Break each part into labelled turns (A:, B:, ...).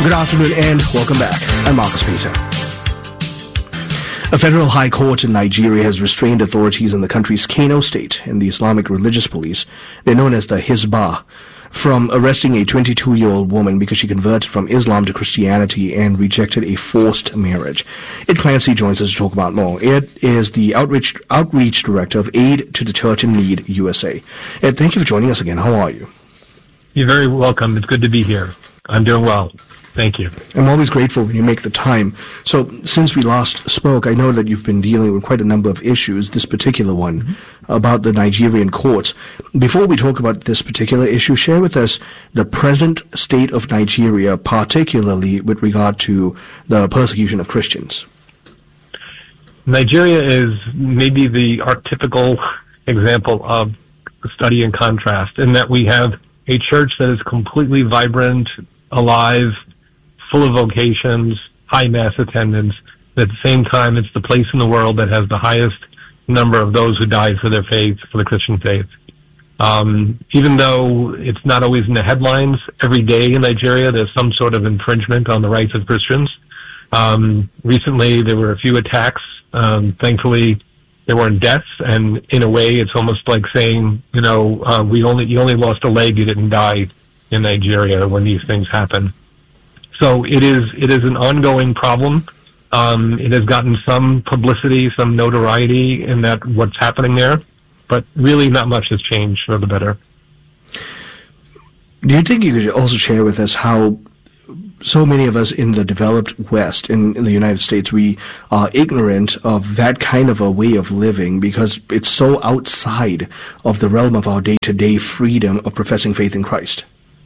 A: Good afternoon and welcome back. I'm Marcus Peter. A federal high court in Nigeria has restrained authorities in the country's Kano state and the Islamic religious police, they're known as the Hizbah, from arresting a 22-year-old woman because she converted from Islam to Christianity and rejected a forced marriage. Ed Clancy joins us to talk about more. Ed is the outreach director of Aid to the Church in Need USA. Ed, thank you for joining us again. How are you?
B: You're very welcome. It's good to be here. I'm doing well. Thank you.
A: I'm always grateful when you make the time. So, since we last spoke, I know that you've been dealing with quite a number of issues, this particular one, about the Nigerian courts. Before we talk about this particular issue, share with us the present state of Nigeria, particularly with regard to the persecution of Christians.
B: Nigeria is maybe the archetypical example of study in contrast, in that we have a church that is completely vibrant, alive, full of vocations, high mass attendance. At the same time, it's the place in the world that has the highest number of those who died for their faith, for the Christian faith. Even though it's not always in the headlines, every day in Nigeria there's some sort of infringement on the rights of Christians. Recently there were a few attacks. Thankfully, there weren't deaths, and in a way it's almost like saying, you only lost a leg, you didn't die in Nigeria when these things happen. So it is an ongoing problem. It has gotten some publicity, some notoriety in that what's happening there, but really not much has changed for the better.
A: Do you think you could also share with us how so many of us in the developed West, in the United States, we are ignorant of that kind of a way of living because it's so outside of the realm of our day-to-day freedom of professing faith in Christ?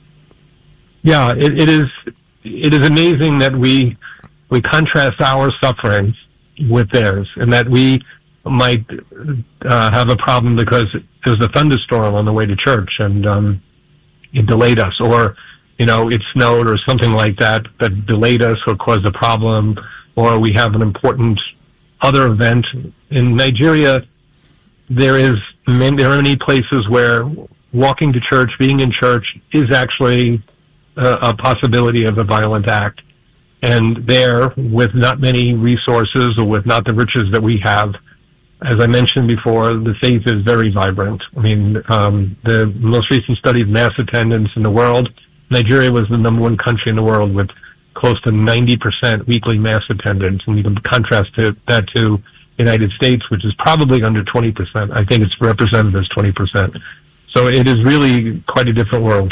B: Yeah, it is amazing that we contrast our sufferings with theirs, and that we might have a problem because there's a thunderstorm on the way to church and it delayed us, or it snowed or something like that delayed us or caused a problem, or we have an important other event. In Nigeria, there are many places where walking to church, being in church, is actually a possibility of a violent act. And there, with not many resources or with not the riches that we have, as I mentioned before, the faith is very vibrant. I mean, the most recent study of mass attendance in the world, Nigeria was the number one country in the world with close to 90% weekly mass attendance. And you can contrast that to the United States, which is probably under 20%. I think it's represented as 20%. So it is really quite a different world.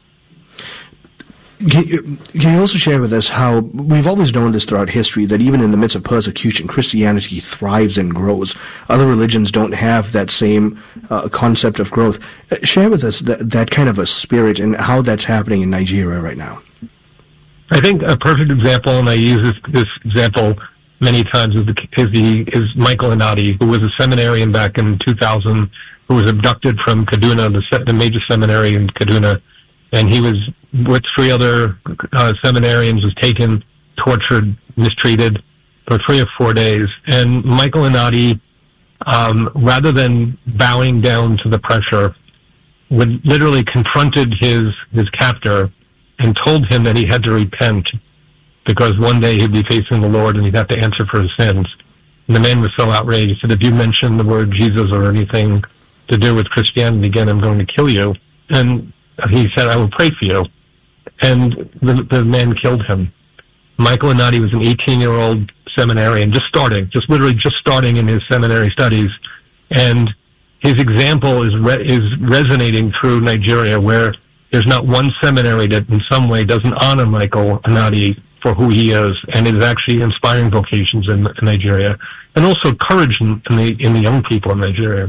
A: Can you also share with us how we've always known this throughout history, that even in the midst of persecution, Christianity thrives and grows. Other religions don't have that same concept of growth. Share with us that kind of a spirit and how that's happening in Nigeria right now.
B: I think a perfect example, and I use this example many times, is Michael Anadi, who was a seminarian back in 2000, who was abducted from Kaduna, the major seminary in Kaduna, and he was with 3 other seminarians, was taken, tortured, mistreated for 3 or 4 days. And Michael Anadi, rather than bowing down to the pressure, would literally confronted his captor and told him that he had to repent because one day he'd be facing the Lord and he'd have to answer for his sins. And the man was so outraged. He said, if you mention the word Jesus or anything to do with Christianity again, I'm going to kill you. And he said, I will pray for you. And the man killed him. Michael Anadi was an 18-year-old seminarian, literally just starting in his seminary studies. And his example is resonating through Nigeria, where there's not one seminary that in some way doesn't honor Michael Anadi for who he is, and is actually inspiring vocations in Nigeria, and also courage in the young people in Nigeria.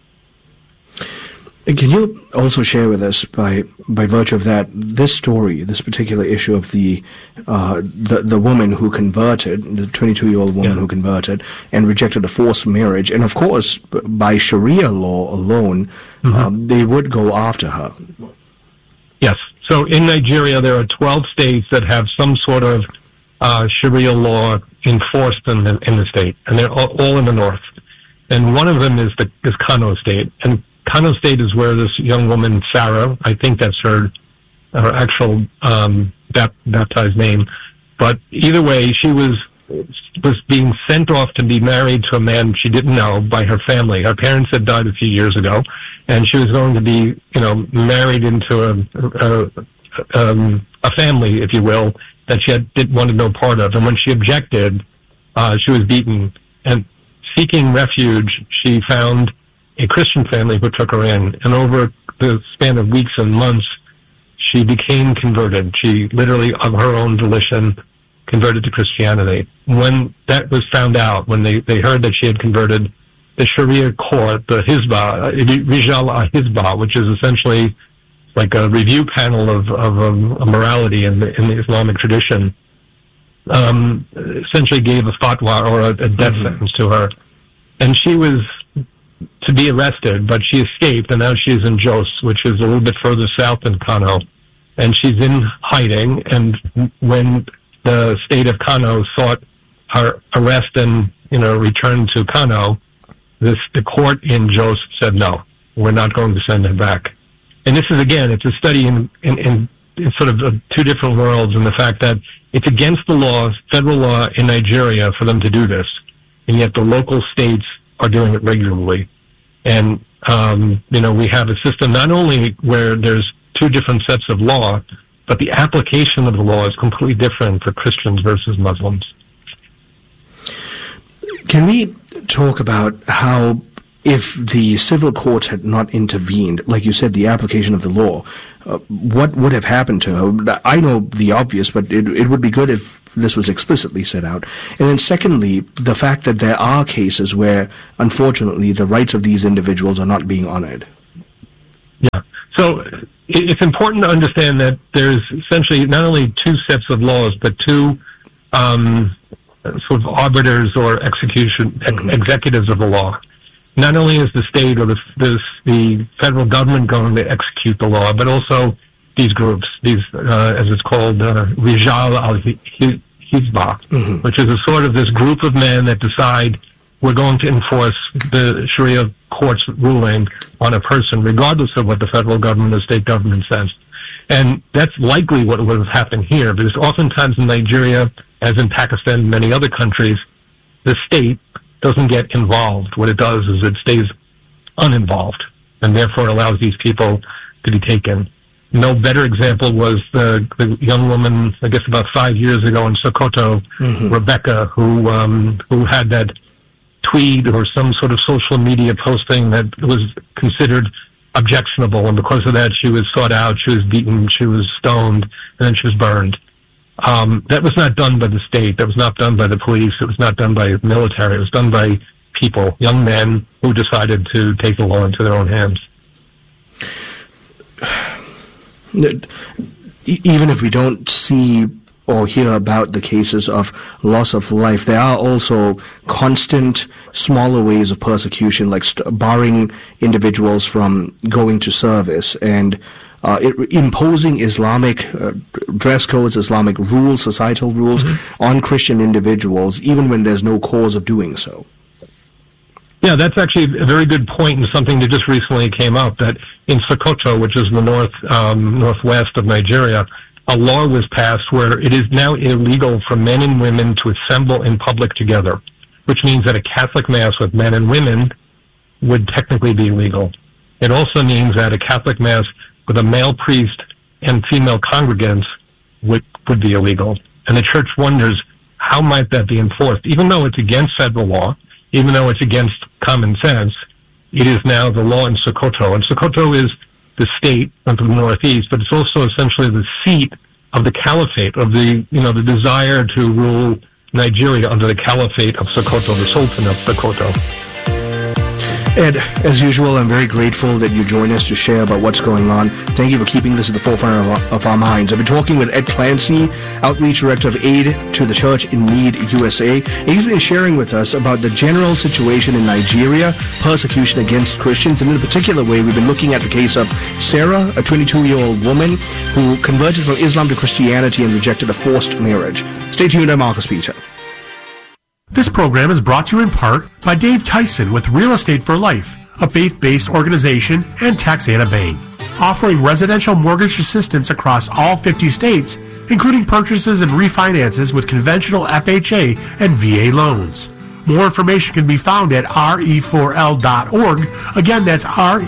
A: Can you also share with us, by virtue of that, this story, this particular issue of the woman who converted, the 22-year-old woman who converted and rejected a forced marriage, and of course, by Sharia law alone, they would go after her.
B: Yes. So in Nigeria, there are 12 states that have some sort of Sharia law enforced in the state, and they're all in the north. And one of them is Kano State, and Kano State is where this young woman, Sarah, I think that's her actual baptized name. But either way, she was being sent off to be married to a man she didn't know by her family. Her parents had died a few years ago, and she was going to be, married into a family, if you will, that she didn't want to know part of. And when she objected, she was beaten. And seeking refuge, she found a Christian family who took her in. And over the span of weeks and months, she became converted. She literally, of her own volition, converted to Christianity. When that was found out, when they heard that she had converted, the Sharia court, the Hizbah, Rijal al-Hizbah, which is essentially like a review panel of morality in the Islamic tradition, essentially gave a fatwa or a death sentence to her. And she was to be arrested, but she escaped, and now she's in Jos, which is a little bit further south than Kano. And she's in hiding, and when the state of Kano sought her arrest and, return to Kano, the court in Jos said, no, we're not going to send her back. And this is, again, it's a study in sort of two different worlds, and the fact that it's against the law, federal law in Nigeria, for them to do this, and yet the local states are doing it regularly. And, we have a system not only where there's two different sets of law, but the application of the law is completely different for Christians versus Muslims.
A: Can we talk about how, if the civil courts had not intervened, like you said, the application of the law, what would have happened to her? I know the obvious, but it would be good if this was explicitly set out. And then secondly, the fact that there are cases where, unfortunately, the rights of these individuals are not being honored.
B: Yeah. So it's important to understand that there's essentially not only two sets of laws, but two sort of arbiters or executives of the law. Not only is the state or the federal government going to execute the law, but also these groups, as it's called, Rijal al-Hizbah, which is a sort of this group of men that decide we're going to enforce the Sharia court's ruling on a person, regardless of what the federal government or state government says. And that's likely what would have happened here, because oftentimes in Nigeria, as in Pakistan and many other countries, the state doesn't get involved. What it does is it stays uninvolved, and therefore allows these people to be taken. No better example was the young woman, I guess about 5 years ago in Sokoto, Rebecca, who had that tweet or some sort of social media posting that was considered objectionable, and because of that she was sought out, she was beaten, she was stoned, and then she was burned. That was not done by the state, that was not done by the police, it was not done by the military, it was done by people, young men who decided to take the law into their own hands.
A: Even if we don't see or hear about the cases of loss of life, there are also constant smaller ways of persecution, like barring individuals from going to service and imposing Islamic dress codes, Islamic rules, societal rules on Christian individuals, even when there's no cause of doing so.
B: Yeah, that's actually a very good point, and something that just recently came up, that in Sokoto, which is in the northwest of Nigeria, a law was passed where it is now illegal for men and women to assemble in public together, which means that a Catholic Mass with men and women would technically be illegal. It also means that a Catholic Mass with a male priest and female congregants would be illegal. And the church wonders, how might that be enforced? Even though it's against federal law, even though it's against common sense, it is now the law in Sokoto. And Sokoto is the state of the northeast, but it's also essentially the seat of the caliphate, of the desire to rule Nigeria under the caliphate of Sokoto, the Sultan of Sokoto.
A: Ed, as usual, I'm very grateful that you join us to share about what's going on. Thank you for keeping this at the forefront of our minds. I've been talking with Ed Clancy, Outreach Director of Aid to the Church in Need USA, and he's been sharing with us about the general situation in Nigeria, persecution against Christians, and in a particular way, we've been looking at the case of Sarah, a 22-year-old woman who converted from Islam to Christianity and rejected a forced marriage. Stay tuned, I'm Marcus Peter.
C: This program is brought to you in part by Dave Tyson with Real Estate for Life, a faith-based organization, and Taxana Bank. offering residential mortgage assistance across all 50 states, including purchases and refinances with conventional FHA and VA loans. More information can be found at re4l.org. Again, that's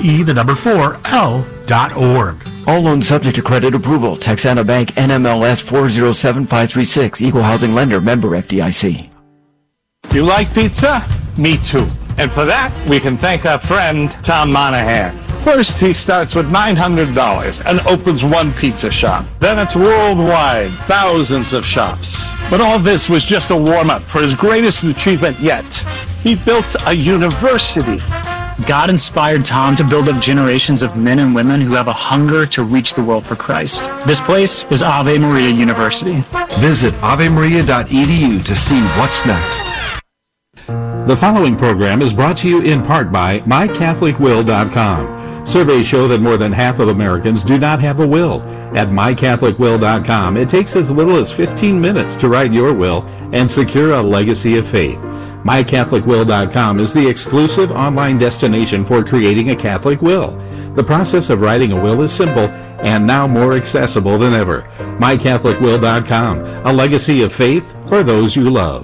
C: re4l.org.
D: All loans subject to credit approval. Texana Bank, NMLS 407536. Equal housing lender. Member FDIC.
E: You like pizza? Me too. And for that, we can thank our friend Tom Monahan. First, he starts with $900 and opens one pizza shop. Then it's worldwide, thousands of shops. But all this was just a warm-up for his greatest achievement yet. He built a university.
F: God inspired Tom to build up generations of men and women who have a hunger to reach the world for Christ. This place is Ave Maria University.
G: Visit avemaria.edu to see what's next.
H: The following program is brought to you in part by MyCatholicWill.com. Surveys show that more than half of Americans do not have a will. At MyCatholicWill.com, it takes as little as 15 minutes to write your will and secure a legacy of faith. MyCatholicWill.com is the exclusive online destination for creating a Catholic will. The process of writing a will is simple and now more accessible than ever. MyCatholicWill.com, a legacy of faith for those you love.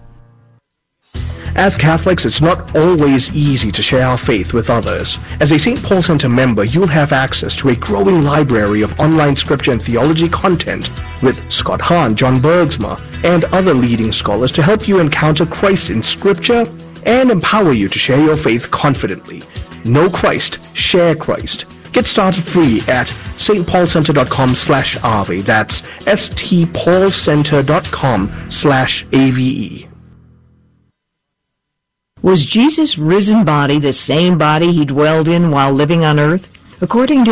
A: As Catholics, it's not always easy to share our faith with others. As a St. Paul Center member, you'll have access to a growing library of online scripture and theology content with Scott Hahn, John Bergsma, and other leading scholars to help you encounter Christ in scripture and empower you to share your faith confidently. Know Christ, share Christ. Get started free at stpaulcenter.com/ave. That's stpaulcenter.com/ave.
I: Was Jesus' risen body the same body he dwelled in while living on earth? According to